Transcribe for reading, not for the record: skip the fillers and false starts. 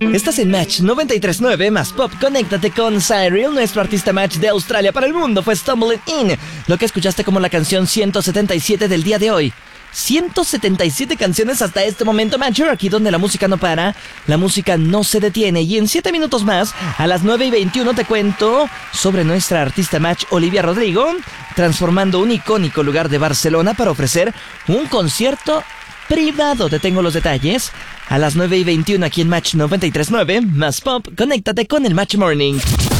Estás en Match 93.9 más Pop. Conéctate con Cyril. Nuestro artista Match de Australia para el mundo fue Stumbling In, lo que escuchaste como la canción 177 del día de hoy. 177 canciones hasta este momento, Matcher, aquí donde la música no para, la música no se detiene. Y en 7 minutos más, a las 9:21, te cuento sobre nuestra artista Match, Olivia Rodrigo, transformando un icónico lugar de Barcelona para ofrecer un concierto privado. Te tengo los detalles a las 9:21 aquí en Match 93.9 más Pop. Conéctate con el Match Morning.